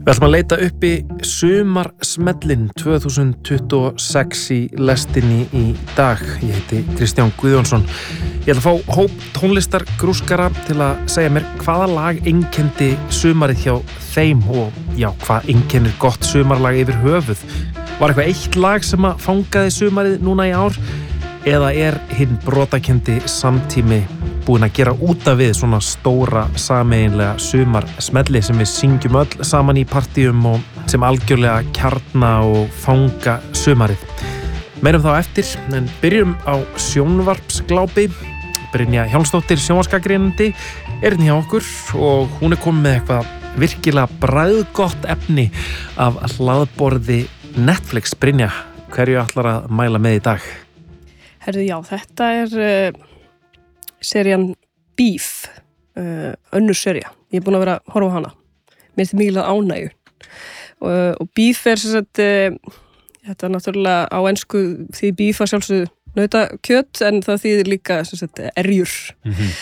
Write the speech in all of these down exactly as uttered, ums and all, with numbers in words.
Við ætlum að leita uppi sumarsmellin tvö þúsund tuttugu og sex í lestinni í dag. Ég heiti Kristján Guðjónsson. Ég ætla að fá hóp tónlistargrúskara til að segja mér hvaða lag einkenndi sumarið hjá þeim og já, hvað einkennir gott sumarlag yfir höfuð. Var eitthvað eitt lag sem að fangaði sumarið núna í ár eða er hinn brotakendi samtími búin að gera út af við svona stóra sameiginlega sumarsmelli sem við syngjum öll saman í partíum og sem algjörlega kjarna og fanga sumarið. Meirum þá eftir, en byrjum á sjónvarpsglápi. Brynja Hjálmsdóttir, sjónvarpsgagnrýnandi, er hérna hjá okkur og hún er komin með eitthvað virkilega bragðgott efni af hlaðborði Netflix. Brynja, hverju ætlar að mæla með í dag? Herðu, já, þetta er uh, serían Beef, uh, önnur sería. Ég er búin að vera að horfa á hana. Mér finnst mikið ánægju. Uh, og Beef er sem sagt, uh, þetta er náttúrulega á ensku því Beef að sjálfsögðu nautakjöt, en það þýðir líka sem sagt erjur. Mm-hmm.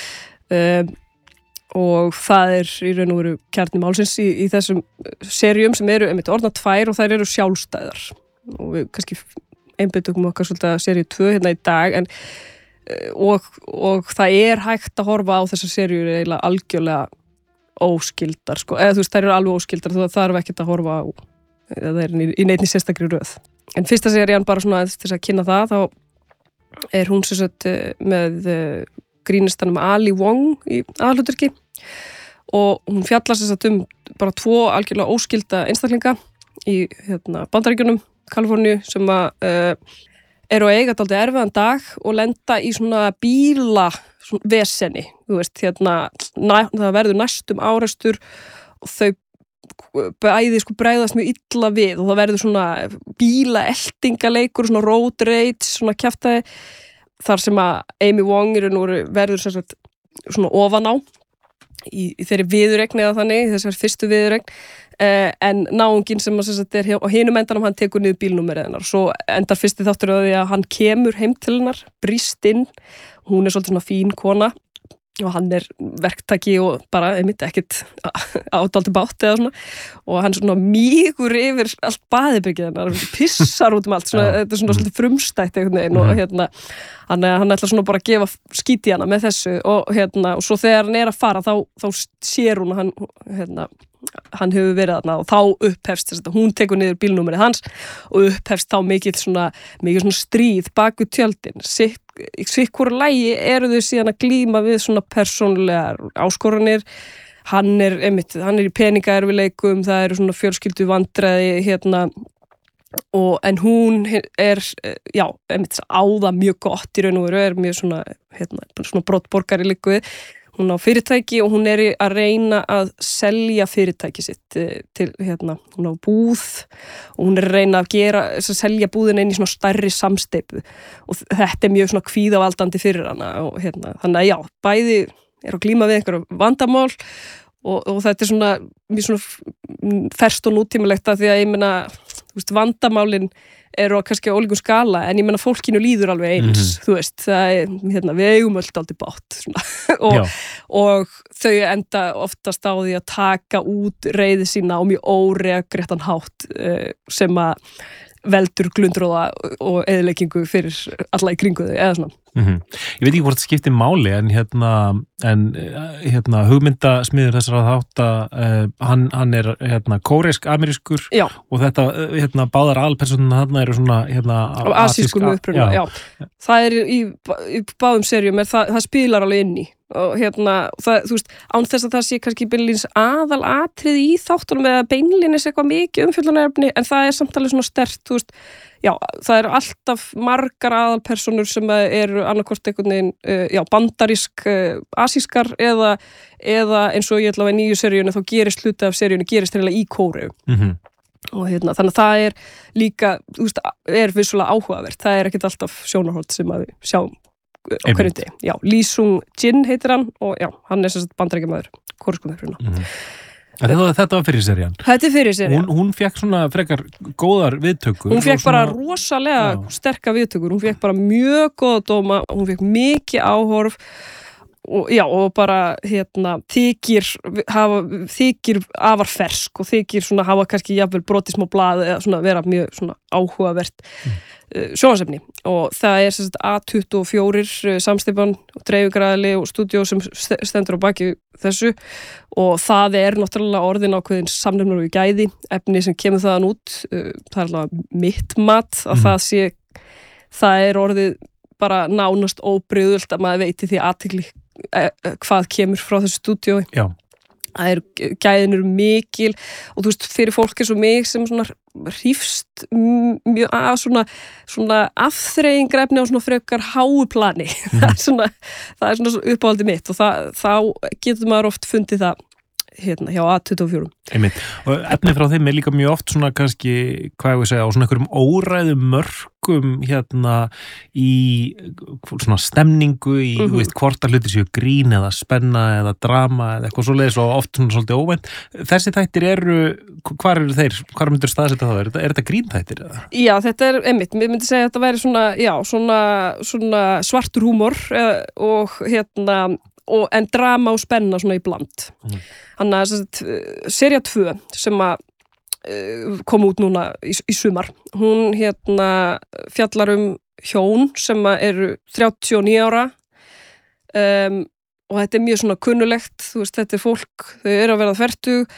Uh, og það er í raun og veru kjarni málsins í, í þessum seríum sem eru einmitt orðna tvær og þær eru sjálfstæðar. Og við kannski einbeitum okkar svolítið að seríu tvö hérna í dag, en og, og það er hægt að horfa á þessar seríur eiginlega algjörlega óskildar, sko, eða þú veist, þær eru alveg óskildar, þú þarf ekkert að horfa á það er í, í neinni sérstakri röð. En fyrsta serían bara svona til að kynna það, þá er hún sem sagt með grínistanum Ali Wong í aðalhlutverki og hún fjallar sem sagt um bara tvo algjörlega óskilda einstaklinga í hérna, Bandaríkjunum, Kaliforníu, sem að uh, eru að eiga dálítið erfiðan dag og lenda í svona bíla svona veseni, þú veist, hérna næ, það verður næstum árekstur og þau bæði sko bregðast mjög illa við og það verður svona bílaeltingaleikur, svona road rage, svona kjaftaði þar sem að Amy Wong verður sem sagt svona ofan á í, í þeirri viðuregn eða þannig, í þessari fyrstu viðuregn. Uh, en náunginn sem að sagt, er á hinum endanum, hann tekur niður bílnúmerið hennar. Svo endar fyrsti þáttur að því að hann kemur heim til hennar, brýst inn, hún er svolítið svona fín kona og hann er verktaki og bara einmitt ekkert ádáldi bátt eða svona og hann svona mýgur yfir allt baðibryggið hennar, pissar út um allt svona, þetta er svona svolítið frumstætt einhvern veginn og hérna hann, hann ætlar svona bara að gefa skít í hana með þessu og hérna og svo þegar hann er að fara þá, þá sér hún að hann hérna hann hefur verið þarna og þá upphefst þess að hún tekur niður bílnúmerið hans og upphefst þá mikið svona, mikið svona stríð bak við tjöldin. Í sikkur lagi eru þau síðan að glíma við svona persónulegar áskoranir. Hann er, einmitt, hann er í peningaerfileikum, það eru svona fjölskyldu vandræði hérna og en hún er, já, einmitt á það mjög gott í raun og veru, er mjög svona, hérna, svona brottborgari líku við. Hún á fyrirtæki og hún er að reyna að selja fyrirtæki sitt til, hérna, hún á búð og hún er að reyna að gera, að selja búðin inn í svona stærri samsteypu og þetta er mjög svona kvíðavaldandi fyrir hana og hérna, þannig að já, bæði er að glíma við einhverjum vandamál og, og þetta er svona mjög svona ferskt og nútímalegt að því að ég meina, þú veist, vandamálin eru á kannski á ólíkum skala en ég menna fólkinu líður alveg eins mm-hmm. þú veist, það er, hérna, við eigum öll aldrei bátt og, og þau enda oftast á því að taka út reiði sína á mjög óregréttan hátt uh, sem að veldur glundróða og eyðileggingu fyrir alla í kringu þau eða svona. Mm-hmm. Ég veit ekki hvort það skiptir máli en hérna, en, hérna hugmyndasmiður þessara þátta uh, hann, hann er hérna kóreisk-amerískur og þetta hérna báðar aðalpersónuna þarna eru svona hérna asískum uppruna, já. já. Það er í, í báðum seríum er það, það spilar alveg inn í og hérna, það, þú veist, án þess að það sé kannski beinlínis aðal atrið í þáttunum eða beinlínis eitthvað mikið umfjöllunarefni en það er samtalið svona sterkt, þú veist, já, það eru alltaf margar aðalpersonur sem eru annarkvort einhvern veginn, uh, já, bandarísk, uh, asískar eða, eða eins og ég ætla að í nýju seríunni þá gerist hluti af seríunni gerist reynilega í Kóreu. Mm-hmm. Og hérna, þannig að það er líka, þú veist, er vissulega áhugavert, það er ekkert alltaf sjónarhort sem að við sjáum á hverjum degi. Já, Lee Sung Jin heitir hann og já, hann er sem sagt bandaríkjamaður, kóreskum uppruna. Mm-hmm. Þetta, þetta var fyrir serían. Þetta er fyrir serían. Hún, hún fekk svona frekar góðar viðtökur. Hún fekk svona... bara rosalega já. sterka viðtökur. Hún fekk bara mjög góða dóma, hún fekk mikið áhorf og já, og bara hérna, þykir hafa, þykir afar fersk og þykir svona hafa kannski jafnvel brotið smá blað eða svona vera mjög svona áhugavert mm. uh, sjónvarpsefni og það er sem sagt A tuttugu og fjögur uh, samsteypan og dreifingaragli og stúdíó sem stendur á baki þessu og það er náttúrulega orðin ákveðin samnefnur við gæði, efni sem kemur þaðan út uh, það er alveg mitt mat að mm. það sé, það er orðið bara nánast óbrigðult að maður veiti því athygli eh, hvað kemur frá þessu stúdíói. Já. Það er, gæðin eru mikil og þú veist, fyrir fólk eins og mig sem svona hrífst mjög að svona, svona afþreyingrefni á svona frekar háu plani. Mm. það er svona, það er svona uppáhaldið mitt og það, þá getur maður oft fundið það hérna hjá A tuttugu og fjögur. Einmitt. Og efni frá þeim er líka mjög oft svona kannski, hvað ég að segja, á svona einhverjum óræðum mörkum hérna í svona stemningu í, mm-hmm. þú veist, hvort að hluti séu grín eða spenna eða drama eða eitthvað svoleiðis og oft svona svolítið óvænt. Þessi þættir eru, hvar eru þeir? Hvar myndur staðsetja það? Er þetta, er þetta grínþættir eða? Já, þetta er, einmitt, mér myndi segja að þetta væri svona, já, svona, svona svartur húmor og hérna og en drama og spenna svona í bland. Mm. Þannig að sería tvö sem að uh, kom út núna í, í sumar, hún hérna fjallar um hjón sem að eru þrjátíu og níu ára um, og þetta er mjög svona kunnulegt, þú veist, þetta er fólk, þau eru að verða fertug,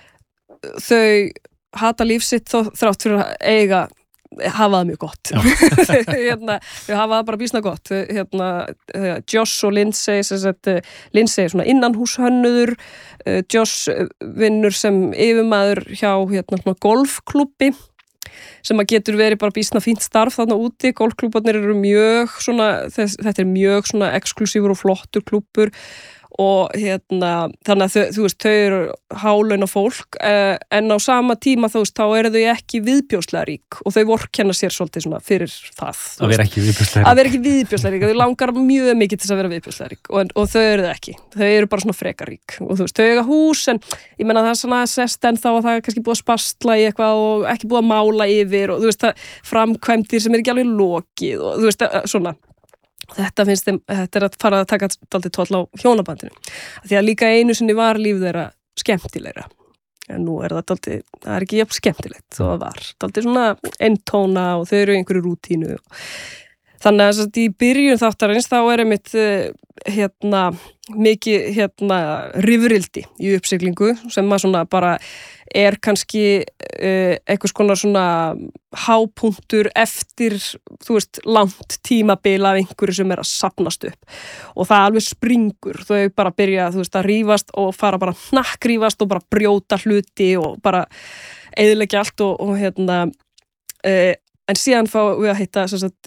þau hata líf sitt þó, þrátt fyrir að eiga hafa það mjög gott hérna, við hafa það bara býsna gott hérna, Josh og Lindsay sagt, Lindsay er svona innanhúshönnuður Josh vinnur sem yfirmaður hjá hérna, golfklúbbi sem að getur verið bara býsna fínt starf þarna úti, golfklúbarnir eru mjög svona, þess, þetta er mjög svona exklusífur og flottur klúbbur og hérna, þannig að þau, þú veist, þau eru hálauna fólk eh, en á sama tíma þú veist, þá eru þau ekki viðbjóðslega rík og þau vorkenna sér svolítið svona fyrir það. Að vera ekki viðbjóðslega rík. Að vera ekki viðbjóðslega rík, þau langar mjög mikið til þess að vera viðbjóðslega rík og, og þau eru það ekki, þau eru bara svona frekar rík og þú veist, þau eiga hús en ég menna það er svona sest en þá að það er kannski búið að spastla í eitthvað og ekki búið að mála yfir og þú veist, það framkvæmdir sem er ekki alveg lokið og þú veist, svona Þetta finnst þeim, þetta er að fara að taka dálítið toll á hjónabandinu. Því að líka einu sinni var líf þeirra skemmtilegra. En nú er það dálítið, það er ekki jafn skemmtilegt þó það var. Dálítið svona eintóna og þau eru í einhverju rútínu. Þannig að í byrjun þáttarins þá er einmitt hérna mikið hérna rifrildi í uppsiglingu sem maður svona bara er kannski uh, einhvers konar svona hápunktur eftir, þú veist, langt tímabil af einhverju sem er að safnast upp og það alveg springur, þau bara byrja, þú veist, að rífast og fara bara hnakkrífast og bara brjóta hluti og bara eyðileggja allt og, og hérna uh, en síðan fá við að hitta sem sagt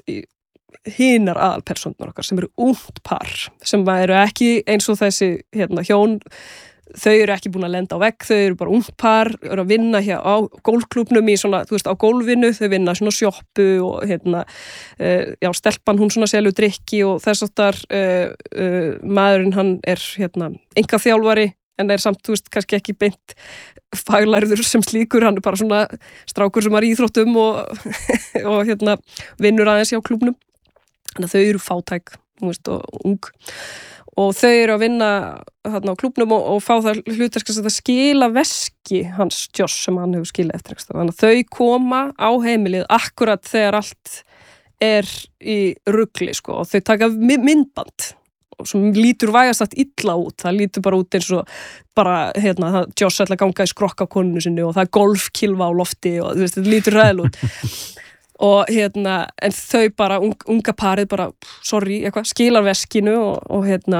hinar aðalpersónur okkar sem eru ungt par sem eru ekki eins og þessi hérna hjón þau eru ekki búin að lenda á vegg, þau eru bara ungt par, eru að vinna hér á gólfklúbnum í svona, þú veist, á gólfinu, þau vinna svona sjoppu og hérna, uh, já, stelpan hún svona selur drykki og þess aftar uh, uh, maðurinn hann er hérna einkaþjálfari en er samt, þú veist, kannski ekki beint faglærður sem slíkur, hann er bara svona strákur sem er í íþróttum og, og hérna vinnur aðeins hjá klúbnum, þannig að þau eru fátæk, þú veist, og ung. Og þau eru að vinna þarna á klúbnum og, og fá það hlutverk að skila veski hans Josh sem hann hefur skilað eftir. Þannig að þau koma á heimilið akkurat þegar allt er í rugli sko, og þau taka myndband sem lítur vægast allt illa út. Það lítur bara út eins og bara, hérna, Josh ætla að ganga í skrokk á konunu sinni og það er golfkilva á lofti og þú veist, þetta lítur ræðilega út. Og hérna, en þau bara, un, unga parið bara, sorry, eitthvað, skilar veskinu og, og hérna,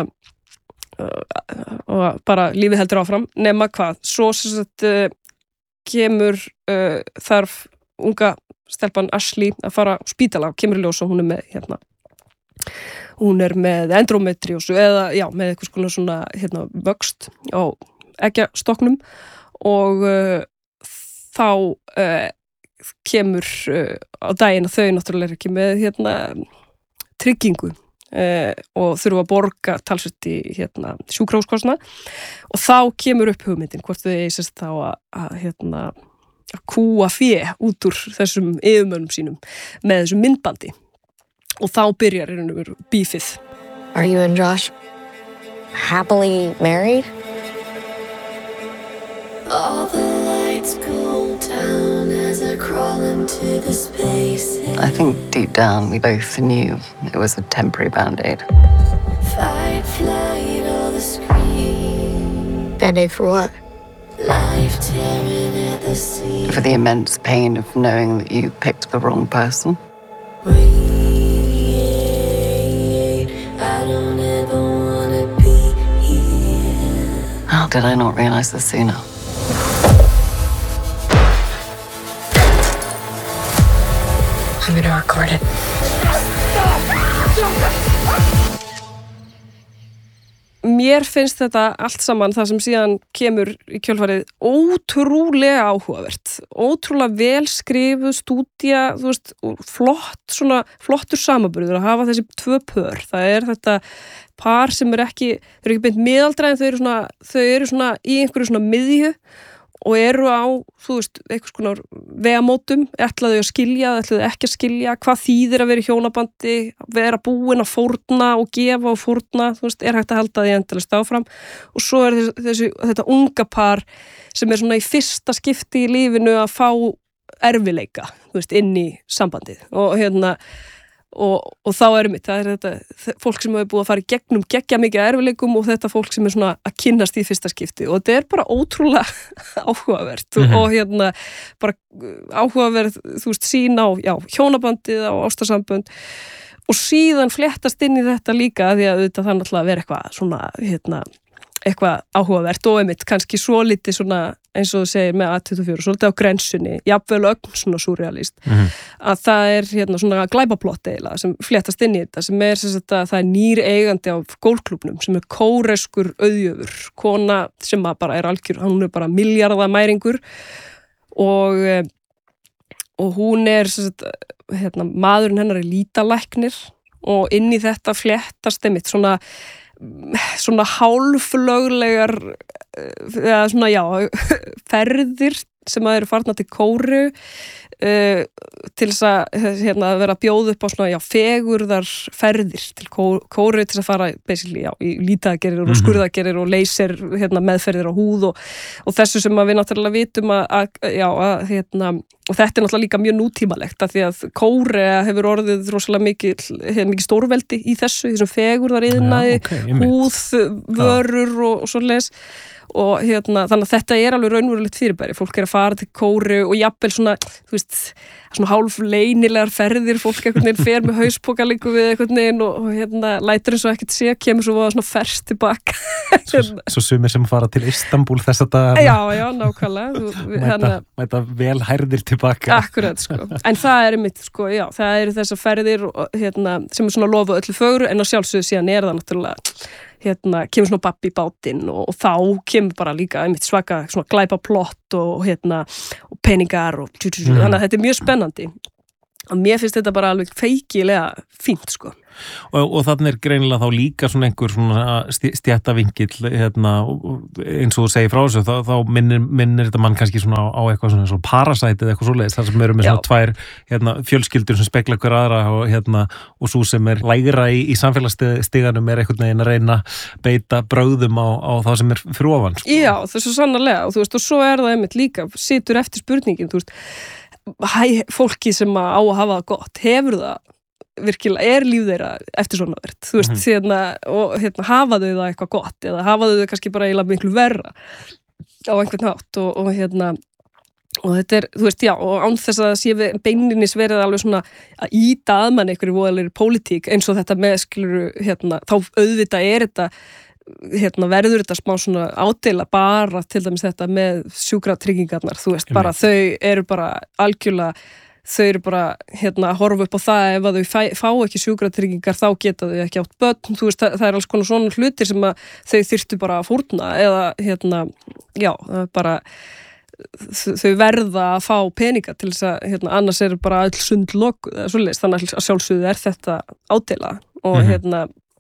uh, og bara lífið heldur áfram, nema hvað, svo sem sagt uh, kemur uh, þarf unga stelpan Ashley að fara á spítala og kemur í ljós og hún er með, hérna, hún er með endometriósu eða, já, með eitthvað svona, svona, hérna, vöxt á eggjastoknum og uh, þá, uh, kemur uh, á daginn að þau náttúrulega ekki með hérna, tryggingu uh, og þurfa að borga talsvert í hérna, sjúkrahúskostnað og þá kemur upp hugmyndin hvort þau eisast þá að, að, hérna, að kúa fé út úr þessum yfirmönnum sínum með þessum myndbandi og þá byrjar bífið. Are you and Josh happily married? All the lights go down as I crawl into the space. I think deep down we both knew it was a temporary band-aid. Fight, flight, or the scream. Band-aid for what? Life tearing at the seams. For the immense pain of knowing that you picked the wrong person. Breathe. I don't ever wanna be here. How did I not realize this sooner? I'm gonna record it. Mér finnst þetta allt saman, það sem síðan kemur í kjölfarið, ótrúlega áhugavert, ótrúlega vel skrifuð stúdía, þú veist, flott, svona, flottur samaburður að hafa þessi tvö pör. Það er þetta par sem er ekki, þau eru ekki beint miðaldra en þau eru svona, þau eru svona í einhverju svona miðju og eru á, þú veist, einhvers konar vegamótum, ætlaðu að skilja, ætlaðu ekki að skilja, hvað þýðir að vera í hjónabandi, vera búin að fórna og gefa og fórna, þú veist, er hægt að halda því endalaust áfram. Og svo er þessi, þessi, þetta unga par sem er svona í fyrsta skipti í lífinu að fá erfileika, þú veist, inn í sambandið. Og hérna, og, og þá er mitt, það er þetta fólk sem hefur búið að fara í gegnum geggja mikið erfileikum og þetta fólk sem er svona að kynnast í fyrsta skipti og þetta er bara ótrúlega áhugavert mm-hmm. og, og hérna bara áhugaverð, þú veist, sín á já, hjónabandið, á ástarsambönd og síðan fléttast inn í þetta líka því að þetta þannig að vera eitthvað svona, hérna, eitthvað áhugavert og einmitt kannski svo litið svona eins og þú segir með A tuttugu og fjögur, svolítið á grensunni, jafnvel ögn svona surrealist, mm-hmm. að það er hérna svona glæpaplott eiginlega sem fléttast inn í þetta, sem er sem sagt að það er nýr eigandi á gólklúbnum sem er kóreskur auðjöfur, kona sem bara er algjör, hún er bara milljarðamæringur og, og hún er sem sagt, hérna, maðurinn hennar er lítalæknir og inn í þetta fléttast einmitt svona svona hálflöglegar eða svona já ferðir sem að eru farna til Kóreu uh, til þess að hérna, vera að bjóða upp á svona já fegurðar ferðir til Kóreu til þess að fara basically já í lítaagerir og skurðagerir og laser hérna, meðferðir á húð og, og þessu sem að við náttúrulega vitum að, að já að hérna og þetta er náttúrulega líka mjög nútímalegt af því að Kórea hefur orðið rosalega mikið, mikið stórveldi í þessu þessum fegurðariðnaði, ja, okay, húðvörur og, og svoleiðis og hérna, þannig að þetta er alveg raunverulegt fyrirbæri, fólk er að fara til Kóreu og jafnvel svona, þú veist svona hálf leynilegar ferðir, fólk einhvern veginn fer með hauspoka líku við einhvern veginn og, og hérna, lætur eins og ekkert sé, kemur svo svona ferst tilbaka Svo, svo sumir sem fara til Istanbul þess að það Já, já, nákvæmlega Mæta, hana, mæta vel hærðir tilbaka Akkurat, sko, en það er mitt, sko, já það eru þessar ferðir og, hérna, sem er svona lofa öllu fögru, en á sjálfsögðu síðan er það náttúrulega hérna, kemur svona babbi í bátinn og, og þá kemur bara líka einmitt svaka svona glæpa plott og, hérna, og peningar og tjú, tjú, tjú. Mm. Þannig að þetta er mjög spennandi og mér finnst þetta bara alveg feikilega fínt sko. Og, og þannig er greinilega þá líka svona einhver svona stjættavingill hérna, eins og þú segir frá þessu þá, þá minnir, minnir þetta mann kannski svona á eitthvað svona, svona parasite eða eitthvað svoleiðis þar sem eru með Já. Svona tvær hérna, fjölskyldur sem spekla hver aðra og, hérna, og svo sem er lægra í, í samfélagsstiganum er einhvern veginn að reyna beita brögðum á, á það sem er fyrir ofan sko. Já, það er svo sannarlega og, veist, og svo er það einmitt líka, situr eftir spurningin þú veist, hæ, fólki sem á að hafa það gott, hefur það virkilega, er líf þeirra eftir svona verð, þú veist, mm-hmm. hérna, og hérna, hafa þau það eitthvað gott eða hafa þau það kannski bara eiginlega miklu verra á einhvern hátt og, og hérna og þetta er, þú veist, já, og án þess að sé beinlinis verið alveg svona að íta að mann einhverju voðalegri pólitík eins og þetta með, skiluru, hérna, þá auðvitað er þetta hérna, verður þetta smá svona ádela bara til dæmis þetta með sjúkratryggingarnar, þú veist, bara þau eru bara algjörlega þau eru bara hérna að horfa upp á það ef að þau fæ, fá ekki sjúkratryggingar þá geta þau ekki átt börn, þú veist það, það er alls konar svona hlutir sem að þau þyrftu bara að fórna eða hérna, já, bara þau verða að fá peninga til þess að hérna, annars eru bara öll sund lokuð eða svoleiðis, þannig að sjálfsögðu er þetta ádela og mm-hmm. hérna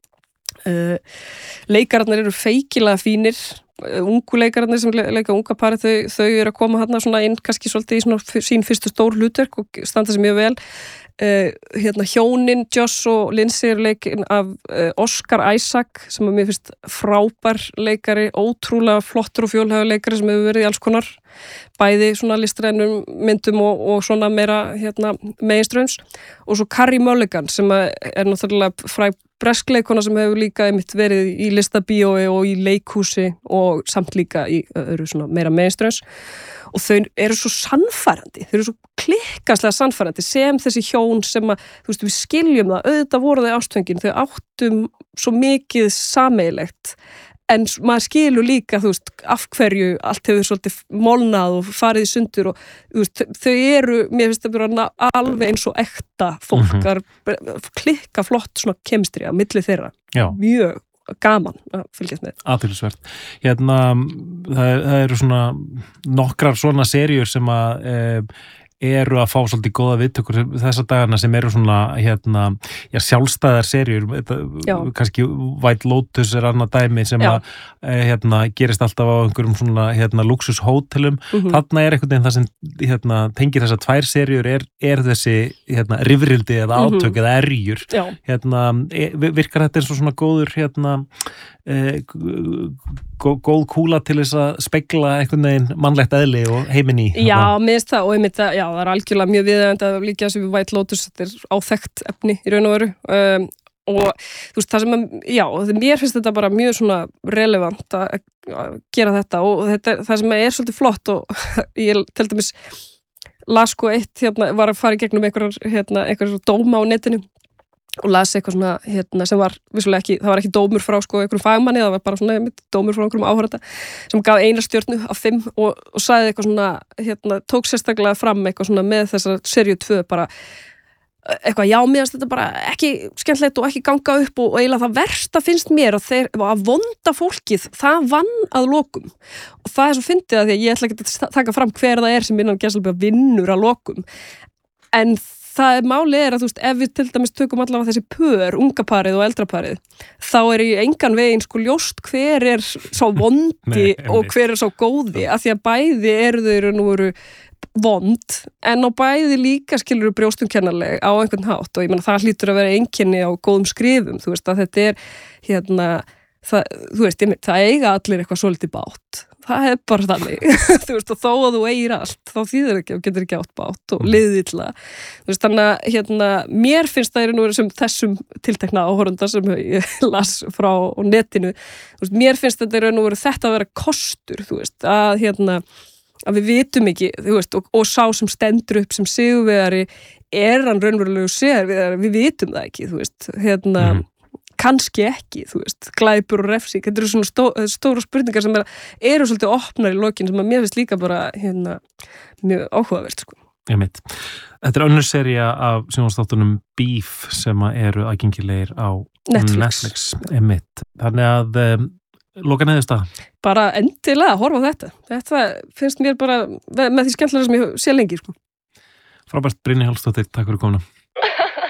uh, leikararnir eru feikilega fínir ungu leikararnir sem leika unga pari þau, þau eru að koma hérna svona inn kannski svolítið í svona sín fyrstu stór hlutverk og standa sér mjög vel Uh, hérna hjónin Joss og Lindsay er leikin af uh, Oscar Isaac sem að mér finnst frábær leikari, ótrúlega flottur og fjölhæfur leikari sem hefur verið í alls konar bæði svona listrænum myndum og, og svona meira hérna, meginströms og svo Carey Mulligan sem er náttúrulega fræg breskleikona sem hefur líka einmitt verið í listabíói og í leikhúsi og samt líka í öðru svona meira meginströms og þau eru svo sannfærandi, þau eru svo klikkaslega sannfærandi sem þessi hjón sem að, þú veist, við skiljum það, auðvitað voru þau ástfengin, þau áttum svo mikið sameigilegt en maður skilur líka, þú veist, af hverju allt hefur svolítið molnað og farið í sundur og þú veist, þau eru, mér finnst það bara alveg eins og ekta fólkar, mm-hmm. klikka flott svona kemistri á milli þeirra, Já. Mjög gaman að fylgjast með. Athyglisvert. Hérna, það, það eru svona nokkrar svona seríur sem að e, eru að fá svolítið góða viðtökur þessa dagana sem eru svona hérna, já, sjálfstæðar seríur, kannski White Lotus er annað dæmi sem já. Að hérna, gerist alltaf á einhverjum svona hérna, luxushótelum. Mm-hmm. Þarna er einhvern veginn það sem hérna, tengir þessar tvær seríur er, er þessi hérna, rifrildi eða átök mm-hmm. eða erjur. Hérna, virkar þetta eins og svona góður hérna Eh, góð kúla til þess að spegla einhvern veginn mannlegt eðli og heiminn í. Já, minnst það og einmitt það, já, það er algjörlega mjög viðeigandi að líka þessu White Lotus, þetta er áþekkt efni í raun og veru um, og þú veist, það sem að, já, mér finnst þetta bara mjög svona relevant að, að gera þetta og þetta, það sem er svolítið flott og ég til dæmis las sko eitt, hérna, var að fara í gegnum einhverjar, hérna, einhverjar dóma á netinu og las eitthvað svona, hérna, sem var vissulega ekki, það var ekki dómur frá sko einhverjum fagmanni, það var bara svona einmitt, dómur frá einhverjum áhorfanda sem gaf eina stjörnu af fimm og, og sagði eitthvað svona, hérna, tók sérstaklega fram eitthvað svona með þessar seríu tvö bara, eitthvað, já, mér finnst þetta bara ekki skemmtilegt og ekki ganga upp og, og eiginlega það versta finnst mér að þeir, að vonda fólkið, það vann að lokum og það er svo fyndið að því að ég ætla ekki að taka fram hver það er sem innan gæslega vinnur að lokum, en það er málið er að þú veist, ef við til dæmis tökum allavega þessi pör, ungaparið og eldraparið, þá er í engan veginn sko ljóst hver er svo vondi Nei, og hver er svo góði, af því að bæði eru þau nú eru vond, en á bæði líka skilur brjóstumkennarleg á einhvern hátt og ég meina það hlýtur að vera einkenni á góðum skrifum, þú veist að þetta er hérna, það, þú veist, ég, það eiga allir eitthvað svolítið bátt. Það er bara þannig, þú veist, og þó að þú eigir allt, þá þýðir ekki og getur ekki átt bátt og liðið illa. Þú veist, þannig að, hérna, mér finnst það er nú sem þessum tiltekna áhorfanda sem ég las frá netinu, þú veist, mér finnst þetta er nú þetta að vera kostur, þú veist, að, hérna, að við vitum ekki, þú veist, og, og sá sem stendur upp sem sigurvegari, er hann raunverulegu sigurvegari, við vitum það ekki, þú veist, hérna, mm. kannski ekki, þú veist, glæpur og refsing, þetta eru svona stó, stóra spurningar sem er, eru svolítið opnar í lokin sem að mér finnst líka bara hérna, mjög áhugavert sko. Ég mitt. Þetta er önnur sería af sjónvarpsþáttunum Beef sem eru aðgengilegir á Netflix. Netflix. Ég mitt. Þannig að um, loka neðist það. Bara endilega horfa á þetta. Þetta finnst mér bara með því skemmtilega sem ég sé lengi sko. Frábært, Brynja Hallsdóttir, takk fyrir komuna.